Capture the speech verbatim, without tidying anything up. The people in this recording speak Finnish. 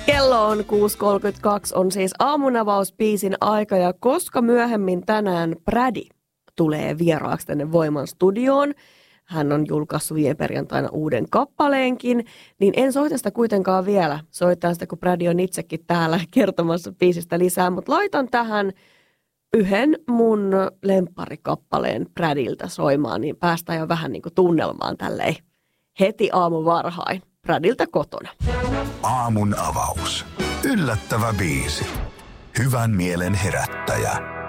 Kello on kuusi kolmekymmentäkaksi, on siis aamunavausbiisin aika ja koska myöhemmin tänään Brady tulee vieraaksi tänne Voiman studioon, hän on julkaissut viime perjantaina uuden kappaleenkin, niin en soita sitä kuitenkaan vielä. Soitan sitä, kun Brady on itsekin täällä kertomassa biisistä lisää, mutta laitan tähän yhden mun lempparikappaleen Bradyltä soimaan, niin päästään jo vähän niin kuin tunnelmaan tälleen heti aamu varhain. Bradyltä kotona. Aamun avaus. Yllättävä biisi. Hyvän mielen herättäjä.